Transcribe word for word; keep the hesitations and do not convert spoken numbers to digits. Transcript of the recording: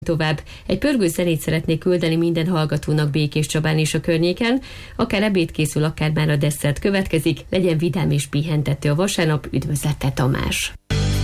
Tovább. Egy pörgő zenét szeretnék küldeni minden hallgatónak Békés Csabán és a környéken. Akár ebéd készül, akár már a desszert következik. Legyen vidám és pihentető a vasárnap. Üdvözlettel, Tamás!